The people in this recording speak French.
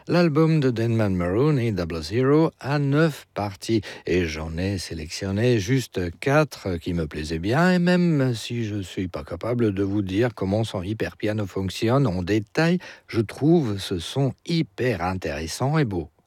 L'album de Denman Maroney, Double Zero, a 9 parties et j'en ai sélectionné juste 4 qui me plaisaient bien, et même si je ne suis pas capable de vous dire comment son hyper piano fonctionne en détail, je trouve ce son hyper intéressant et beau.